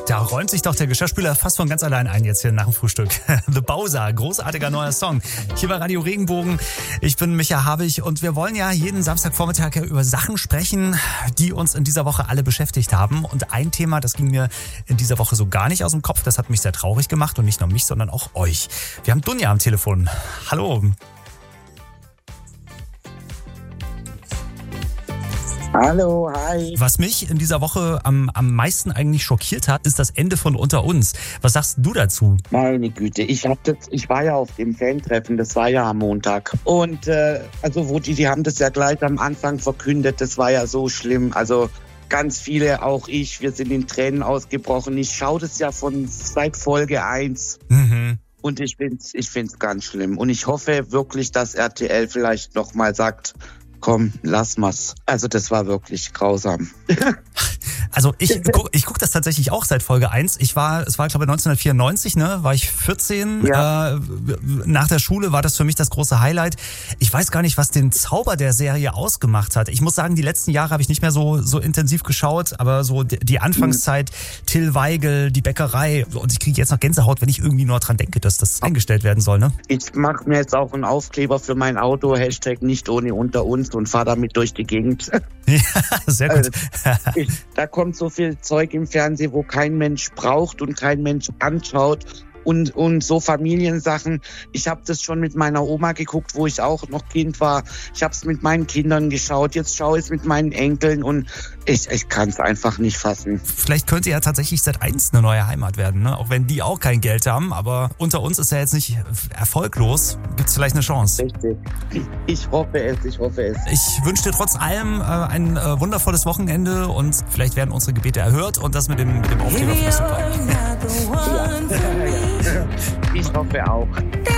Da räumt sich doch der Geschirrspüler fast von ganz allein ein jetzt hier nach dem Frühstück. The Bowser, großartiger neuer Song. Hier bei Radio Regenbogen. Ich bin Micha Habich und wir wollen ja jeden Samstagvormittag über Sachen sprechen, die uns in dieser Woche alle beschäftigt haben. Und ein Thema, das ging mir in dieser Woche so gar nicht aus dem Kopf. Das hat mich sehr traurig gemacht und nicht nur mich, sondern auch euch. Wir haben Dunja am Telefon. Hallo. Hallo, hi. Was mich in dieser Woche am meisten eigentlich schockiert hat, ist das Ende von Unter uns. Was sagst du dazu? Meine Güte, ich war ja auf dem Fan-Treffen, das war ja am Montag. Und die haben das ja gleich am Anfang verkündet, das war ja so schlimm. Also ganz viele, auch ich, wir sind in Tränen ausgebrochen. Ich schaue das ja seit Folge 1. Und ich find's ganz schlimm. Und ich hoffe wirklich, dass RTL vielleicht nochmal sagt, komm, lass mal's. Also das war wirklich grausam. Also ich guck das tatsächlich auch seit Folge 1. Es war glaube ich 1994, war ich 14. Ja. Nach der Schule war das für mich das große Highlight. Ich weiß gar nicht, was den Zauber der Serie ausgemacht hat. Ich muss sagen, die letzten Jahre habe ich nicht mehr so intensiv geschaut, aber so die Anfangszeit, Till Weigel, die Bäckerei, und ich kriege jetzt noch Gänsehaut, wenn ich irgendwie nur dran denke, dass das eingestellt werden soll, ne? Ich mache mir jetzt auch einen Aufkleber für mein Auto, # nicht ohne unter uns, und fahre damit durch die Gegend. Ja, sehr gut. Da kommt so viel Zeug im Fernsehen, wo kein Mensch braucht und kein Mensch anschaut. Und so Familiensachen. Ich habe das schon mit meiner Oma geguckt, wo ich auch noch Kind war. Ich habe es mit meinen Kindern geschaut. Jetzt schaue ich es mit meinen Enkeln und ich kann es einfach nicht fassen. Vielleicht könnte ja tatsächlich Sat.1 eine neue Heimat werden, ne? Auch wenn die auch kein Geld haben. Aber Unter uns ist ja jetzt nicht erfolglos. Gibt es vielleicht eine Chance? Richtig. Ich hoffe es. Ich wünsche dir trotz allem ein wundervolles Wochenende und vielleicht werden unsere Gebete erhört und das mit dem Aufkleber für super. Ich hoffe auch.